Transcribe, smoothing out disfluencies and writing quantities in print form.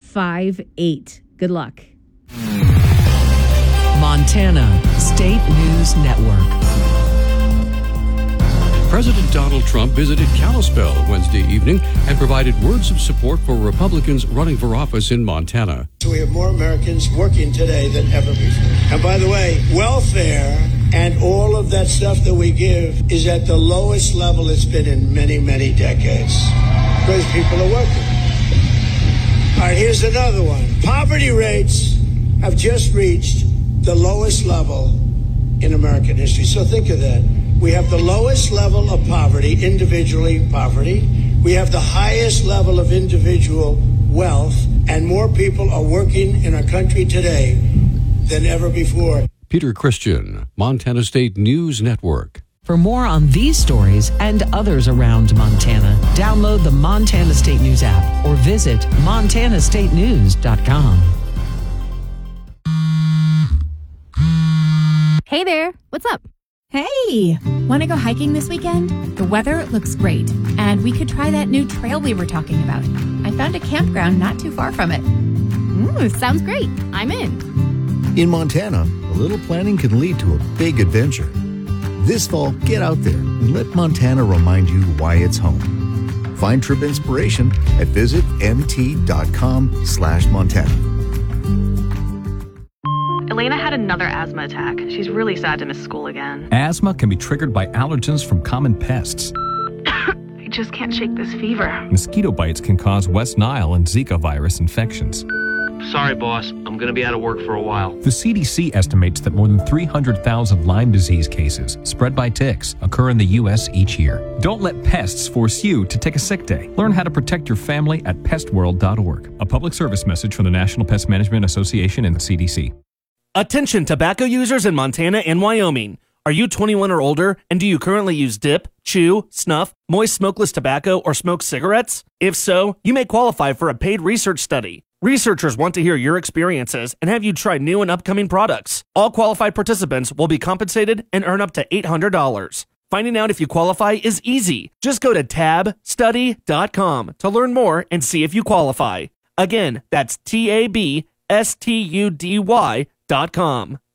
888-58. Good luck. Montana State News Network. President Donald Trump visited Kalispell Wednesday evening and provided words of support for Republicans running for office in Montana. So we have more Americans working today than ever before. And by the way, welfare and all of that stuff that we give is at the lowest level it's been in many, many decades because people are working. All right, here's another one. Poverty rates have just reached the lowest level in American history. So think of that. We have the lowest level of poverty, individually poverty. We have the highest level of individual wealth, and more people are working in our country today than ever before. Peter Christian, Montana State News Network. For more on these stories and others around Montana, download the Montana State News app or visit montanastatenews.com. Hey there, what's up? Hey, want to go hiking this weekend? The weather looks great, and we could try that new trail we were talking about. I found a campground not too far from it. Ooh, sounds great. I'm in. In Montana, a little planning can lead to a big adventure. This fall, get out there and let Montana remind you why it's home. Find trip inspiration at visitmt.com/Montana. Elena had another asthma attack. She's really sad to miss school again. Asthma can be triggered by allergens from common pests. I just can't shake this fever. Mosquito bites can cause West Nile and Zika virus infections. Sorry, boss. I'm going to be out of work for a while. The CDC estimates that more than 300,000 Lyme disease cases spread by ticks occur in the U.S. each year. Don't let pests force you to take a sick day. Learn how to protect your family at pestworld.org. A public service message from the National Pest Management Association and the CDC. Attention tobacco users in Montana and Wyoming. Are you 21 or older, and do you currently use dip, chew, snuff, moist smokeless tobacco, or smoke cigarettes? If so, you may qualify for a paid research study. Researchers want to hear your experiences and have you try new and upcoming products. All qualified participants will be compensated and earn up to $800. Finding out if you qualify is easy. Just go to tabstudy.com to learn more and see if you qualify. Again, that's tabstudy.com.